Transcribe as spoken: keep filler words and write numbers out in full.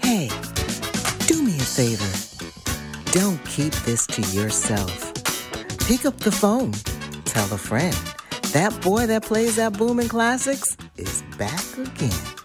Hey, do me a favor. Don't keep this to yourself. Pick up the phone. Tell a friend. That boy that plays that booming classics is back again.